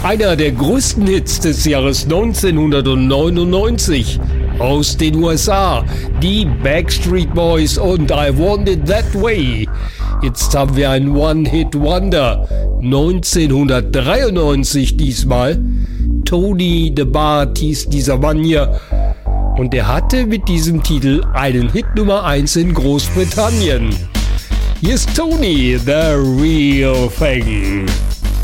Einer der größten Hits des Jahres 1999 aus den USA, die Backstreet Boys und I Want It That Way. Jetzt haben wir einen One-Hit-Wonder, 1993 diesmal. Tony the Bart hieß dieser Mann hier und er hatte mit diesem Titel einen Hit Nummer 1 in Großbritannien. Hier ist Tony, The Real Thing.